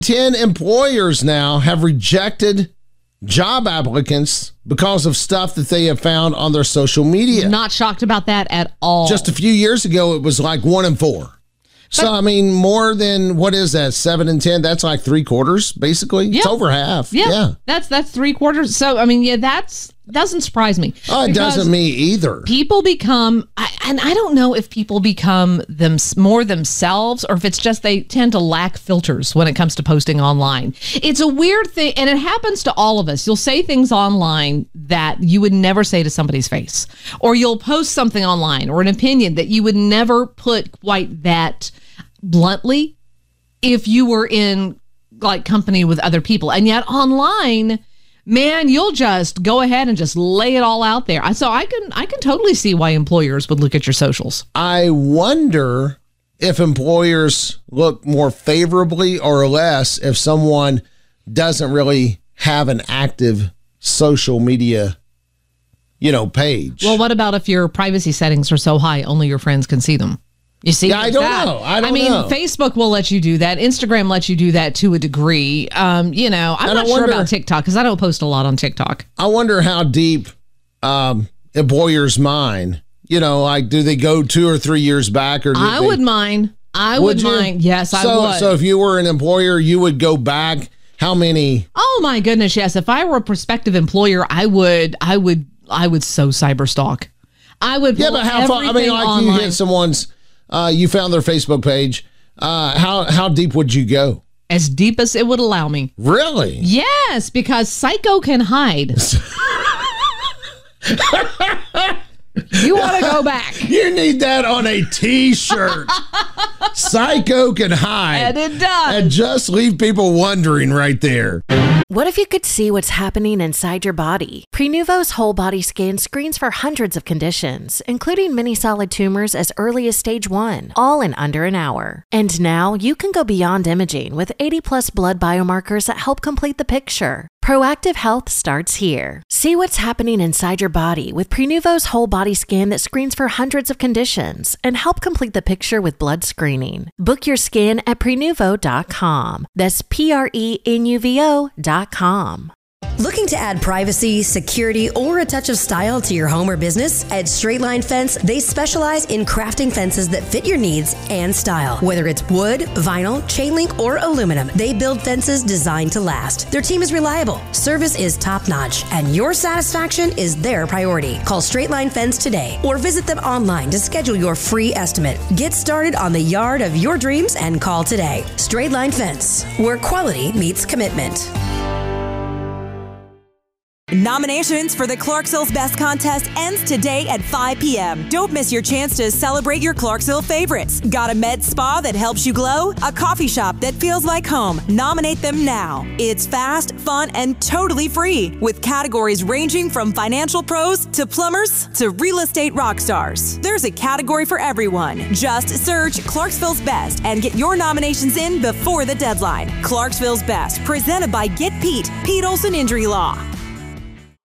10 employers now have rejected job applicants because of stuff that they have found on their social media. Not shocked about that at all. Just a few years ago, it was like 1 in 4. So, I mean, more than, what is that, 7 in 10? That's like 3/4, basically. Yeah. It's over half. Yeah. That's 3/4. So, I mean, that doesn't surprise me. Oh, it doesn't me either. People become, and I don't know if people become more themselves or if it's just they tend to lack filters when it comes to posting online. It's a weird thing, and it happens to all of us. You'll say things online that you would never say to somebody's face, or you'll post something online or an opinion that you would never put quite that bluntly if you were in like company with other people. And yet online, man, you'll just go ahead and just lay it all out there. So I can totally see why employers would look at your socials. I wonder if employers look more favorably or less if someone doesn't really have an active social media, page. Well, what about if your privacy settings are so high only your friends can see them? You see, I don't know. I mean, Facebook will let you do that. Instagram lets you do that to a degree. I'm not sure about TikTok because I don't post a lot on TikTok. I wonder how deep employers mind. Like, do they go 2 or 3 years back? Or I would mind. I would mind. Yes, I would. So if you were an employer, you would go back how many? Oh my goodness, yes. If I were a prospective employer, I would so cyberstalk. I would. Yeah, but how far? I mean, like online. You hit someone's. You found their Facebook page. How deep would you go? As deep as it would allow me. Really? Yes, because Psycho can hide. You want to go back. You need that on a T-shirt. Psycho can hide. And it does. And just leave people wondering right there. What if you could see what's happening inside your body? Prenuvo's whole body scan screens for hundreds of conditions, including many solid tumors as early as stage 1, all in under an hour. And now you can go beyond imaging with 80+ blood biomarkers that help complete the picture. Proactive health starts here. See what's happening inside your body with Prenuvo's whole body scan that screens for hundreds of conditions and help complete the picture with blood screening. Book your scan at Prenuvo.com. That's Prenuvo.com. Looking to add privacy, security, or a touch of style to your home or business? At Straight Line Fence, they specialize in crafting fences that fit your needs and style. Whether it's wood, vinyl, chain link, or aluminum, they build fences designed to last. Their team is reliable, service is top-notch, and your satisfaction is their priority. Call Straight Line Fence today or visit them online to schedule your free estimate. Get started on the yard of your dreams and call today. Straight Line Fence, where quality meets commitment. Nominations for the Clarksville's Best Contest ends today at 5 p.m. Don't miss your chance to celebrate your Clarksville favorites. Got a med spa that helps you glow? A coffee shop that feels like home? Nominate them now. It's fast, fun, and totally free, with categories ranging from financial pros to plumbers to real estate rock stars. There's a category for everyone. Just search Clarksville's Best and get your nominations in before the deadline. Clarksville's Best, presented by Get Pete Olson Injury Law.